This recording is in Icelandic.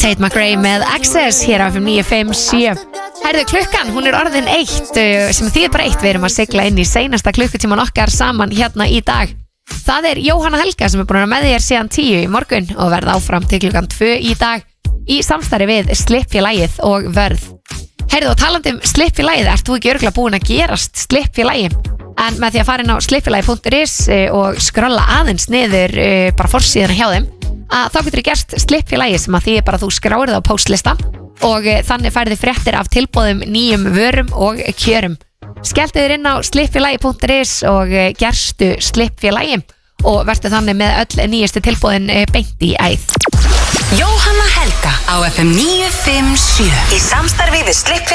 Tate McRae með Access hér á FM 957. Herðu, klukkan, hún er orðin 1 sem þýðir bara 1, við erum að sigla inn í seinasta klukkutíman okkar saman hérna í dag. Það er Jóhanna Helga sem er búin að vera með þér síðan 10 í morgun og verða áfram til klukkan 2 í dag í samstarfi við Slippfélagið og Vörð. Herðu, og talandi Slipp í lagið, ert þú ekki örugglega búin að gerast Slipp í lagi? En með því að fara inn á slippfélagi.is og skrolla aðeins niður bara forsíðuna hjá þeim, að þá getur þið gerst Slipp í lagi sem að því bara þú skráir það á póstlista og þannig færði fréttir af tilboðum, nýjum vörum og kjörum. Skelltu þér inn á slippfélagi.is og gerstu Slipp í lagi og verður þannig með öll nýjustu tilboðin beint í æð. Jóhanna Helga á FM 957 í samstarfi við Slipp